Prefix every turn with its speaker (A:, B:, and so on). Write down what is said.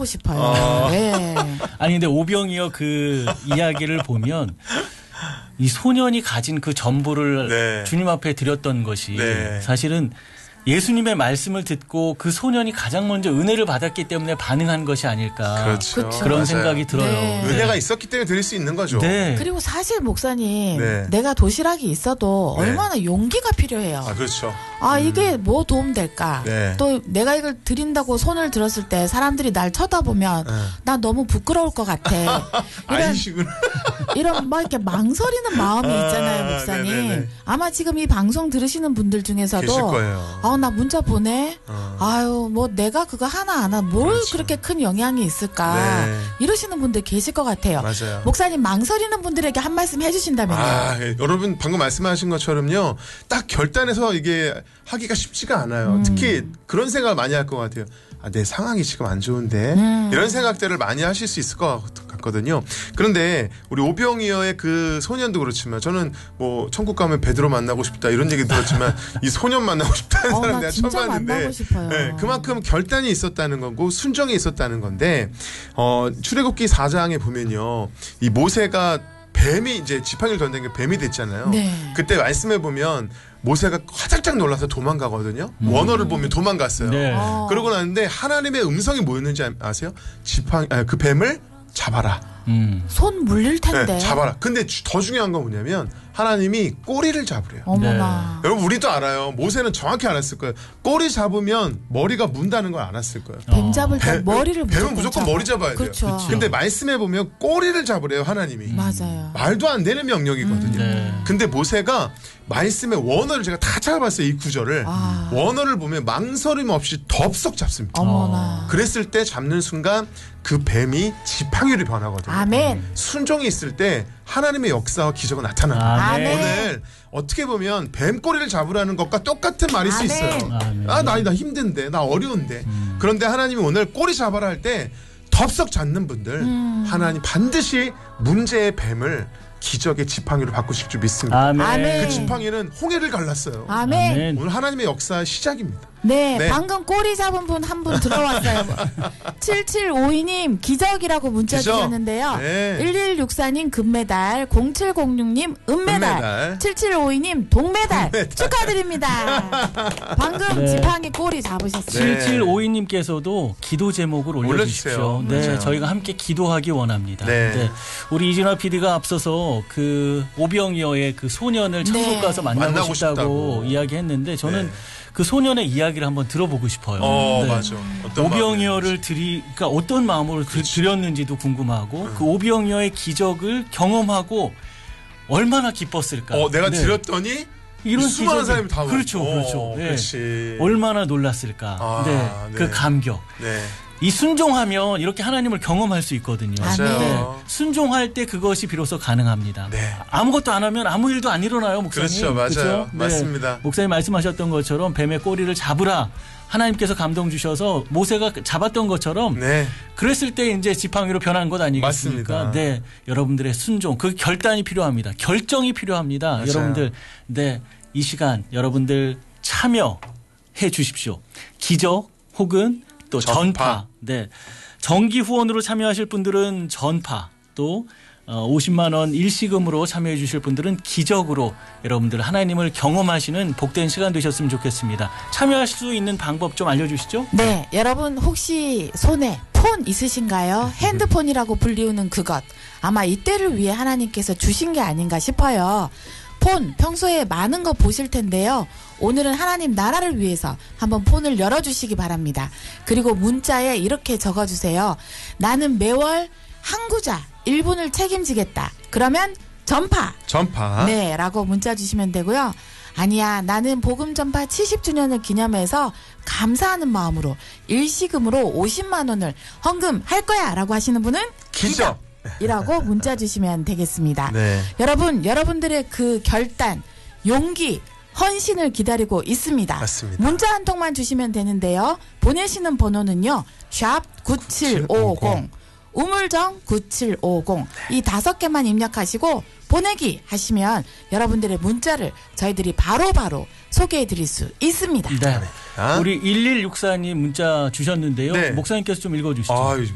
A: 싶어요. 네.
B: 아니 근데 오병이어 그 이야기를 보면 이 소년이 가진 그 전부를
C: 네.
B: 주님 앞에 드렸던 것이
C: 네.
B: 사실은 예수님의 말씀을 듣고 그 소년이 가장 먼저 은혜를 받았기 때문에 반응한 것이 아닐까.
C: 그렇죠.
B: 그런
C: 맞아요.
B: 생각이 들어요.
A: 네.
C: 은혜가 있었기 때문에 드릴 수 있는 거죠.
B: 네.
A: 그리고 사실 목사님,
C: 네.
A: 내가 도시락이 있어도
C: 네.
A: 얼마나 용기가 필요해요.
C: 아, 그렇죠.
A: 이게 뭐 도움될까?
C: 네.
A: 또 내가 이걸 드린다고 손을 들었을 때 사람들이 날 쳐다보면 나 너무 부끄러울 것 같아.
C: 아니시구나.
A: 이런 막 이렇게 망설이는 마음이 있잖아요, 목사님.
C: 네네네.
A: 아마 지금 이 방송 들으시는 분들 중에서도
C: 계실 거예요.
A: 나 문자 보내. 아유, 뭐 내가 그거 하나 안 하나 뭘
C: 그렇죠.
A: 그렇게 큰 영향이 있을까?
C: 네.
A: 이러시는 분들 계실 것 같아요.
C: 맞아요.
A: 목사님 망설이는 분들에게 한 말씀 해주신다면요.
C: 예. 여러분 방금 말씀하신 것처럼요. 딱 결단해서 이게 하기가 쉽지가 않아요. 특히 그런 생각을 많이 할 것 같아요. 내 상황이 지금 안 좋은데 이런 생각들을 많이 하실 수 있을 것 같거든요. 그런데 우리 오병이어의 그 소년도 그렇지만 저는 뭐 천국 가면 베드로 만나고 싶다 이런 얘기 들었지만 이 소년 만나고 싶다는 사람
A: 나
C: 내가
A: 진짜
C: 처음 봤는데
A: 만나고 싶어요.
C: 네, 그만큼 결단이 있었다는 거고 순정이 있었다는 건데 출애굽기 4장에 보면요. 이 모세가 뱀이 이제 지팡이를 던진 게 뱀이 됐잖아요.
A: 네.
C: 그때 말씀해 보면 모세가 화들짝 놀라서 도망가거든요. 원어를 보면 도망갔어요.
B: 네.
C: 그러고 나는데 하나님의 음성이 뭐였는지 아세요? 그 뱀을 잡아라.
A: 손 물릴 텐데.
C: 네, 잡아라. 근데 더 중요한 건 뭐냐면 하나님이 꼬리를 잡으래요.
A: 어머나.
C: 여러분 우리도 알아요. 모세는 정확히 알았을 거예요. 꼬리 잡으면 머리가 문다는 걸 알았을 거예요.
A: 뱀 잡을 때 머리를
C: 뱀은 무조건
A: 잡아.
C: 머리 잡아야 돼요.
A: 그렇죠.
C: 근데 말씀해 보면 꼬리를 잡으래요 하나님이.
A: 맞아요.
C: 말도 안 되는 명령이거든요.
B: 네.
C: 근데 모세가 말씀의 원어를 제가 다 찾아봤어요. 이 구절을. 원어를 보면 망설임 없이 덥석 잡습니다.
A: 어머나.
C: 그랬을 때 잡는 순간 그 뱀이 지팡이로 변하거든요.
A: 아멘.
C: 순종이 있을 때 하나님의 역사와 기적은 나타납니다.
A: 아멘.
C: 오늘 어떻게 보면 뱀 꼬리를 잡으라는 것과 똑같은 말일 수
A: 아멘.
C: 있어요.
B: 아멘.
C: 나 힘든데, 나 어려운데. 그런데 하나님이 오늘 꼬리 잡아라 할 때 덥석 잡는 분들 하나님 반드시 문제의 뱀을 기적의 지팡이로 바꾸실 줄 믿습니다.
B: 아멘.
A: 아멘.
C: 그 지팡이는 홍해를 갈랐어요.
A: 아멘.
B: 아멘.
C: 오늘 하나님의 역사의 시작입니다.
A: 네,
C: 네.
A: 방금 꼬리 잡은 분 한 분 들어왔어요. 7752님 기적이라고 문자
C: 기적.
A: 주셨는데요.
C: 네.
A: 1164님 금메달, 0706님 은메달,
C: 은메달.
A: 7752님 동메달 축하드립니다. 방금
B: 네.
A: 지팡이 꼬리 잡으셨어요.
C: 네.
B: 7752님께서도 기도 제목을 올려주십시오.
C: 올려주세요.
B: 네,
C: 맞아요.
B: 저희가 함께 기도하기 원합니다.
C: 네.
B: 우리 이진화 PD가 앞서서 그 오병이어의 그 소년을 천국
A: 네.
B: 가서 만나고
C: 만나고
B: 싶다고
C: 싶다고.
B: 이야기했는데 저는
C: 네.
B: 그 소년의 이야기를 한번 들어보고 싶어요. 네.
C: 맞아. 어떤
B: 오병이어를 그러니까 어떤 마음으로 드렸는지도 궁금하고 그 오병이어의 기적을 경험하고 얼마나 기뻤을까.
C: 내가
B: 네.
C: 드렸더니
B: 이런
C: 수많은
B: 기적이-
C: 사람이 다
B: 그렇죠, 그렇죠. 네.
C: 그렇지.
B: 얼마나 놀랐을까.
C: 네.
B: 그 감격.
C: 네.
B: 이 순종하면 이렇게 하나님을 경험할 수 있거든요.
C: 맞아요.
B: 네. 순종할 때 그것이 비로소 가능합니다.
C: 네.
B: 아무것도 안 하면 아무 일도 안 일어나요, 목사님.
C: 그렇죠, 맞아요.
B: 그렇죠? 네.
C: 맞습니다.
B: 목사님 말씀하셨던 것처럼 뱀의 꼬리를 잡으라. 하나님께서 감동 주셔서 모세가 잡았던 것처럼
C: 네.
B: 그랬을 때 이제 지팡이로 변한 것 아니겠습니까?
C: 맞습니다.
B: 네, 여러분들의 순종, 그 결단이 필요합니다. 결정이 필요합니다.
C: 맞아요.
B: 여러분들, 네, 이 시간 여러분들 참여해 주십시오. 기적 혹은 또 전파. 네, 정기 후원으로 참여하실 분들은 전파, 또 50만 원 일시금으로 참여해 주실 분들은 기적으로 여러분들 하나님을 경험하시는 복된 시간 되셨으면 좋겠습니다. 참여하실 수 있는 방법 좀 알려주시죠.
A: 네, 여러분 혹시 손에 폰 있으신가요? 핸드폰이라고 불리우는 그것. 아마 이때를 위해 하나님께서 주신 게 아닌가 싶어요. 폰 평소에 많은 거 보실 텐데요. 오늘은 하나님 나라를 위해서 한번 폰을 열어주시기 바랍니다. 그리고 문자에 이렇게 적어주세요. 나는 매월 한 구자 1분을 책임지겠다. 그러면 전파. 네, 라고 문자 주시면 되고요. 아니야, 나는 복음 전파 70주년을 기념해서 감사하는 마음으로 일시금으로 50만 원을 헌금할 거야 라고 하시는 분은
C: 기적.
A: 이라고 문자 주시면 되겠습니다.
C: 네.
A: 여러분, 여러분들의 그 결단, 용기, 헌신을 기다리고 있습니다.
C: 맞습니다.
A: 문자 한 통만 주시면 되는데요. 보내시는 번호는요. 샵 9750, 우물정 9750. 이 5개만 입력하시고 보내기 하시면 여러분들의 문자를 저희들이 바로바로 소개해드릴 수 있습니다.
B: 네. 우리 1164님 문자 주셨는데요.
C: 네.
B: 목사님께서 좀 읽어주시죠.
C: 아,